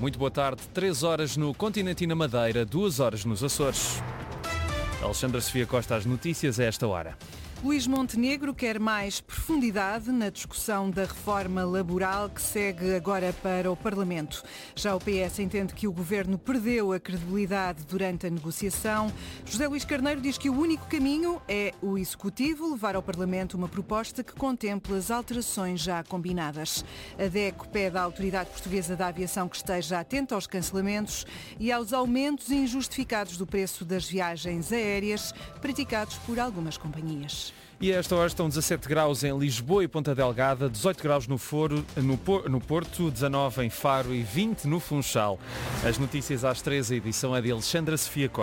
Muito boa tarde. 3 horas no continente e na Madeira, 2 horas nos Açores. Alexandra Sofia Costa, as notícias a esta hora. Luís Montenegro quer mais profundidade na discussão da reforma laboral que segue agora para o Parlamento. Já o PS entende que o Governo perdeu a credibilidade durante a negociação. José Luís Carneiro diz que o único caminho é o Executivo levar ao Parlamento uma proposta que contemple as alterações já combinadas. A DECO pede à Autoridade Portuguesa da Aviação que esteja atenta aos cancelamentos e aos aumentos injustificados do preço das viagens aéreas praticados por algumas companhias. E a esta hora estão 17 graus em Lisboa e Ponta Delgada, 18 graus no Porto, 19 em Faro e 20 no Funchal. As notícias às 13, a edição é de Alexandra Sofia Costa.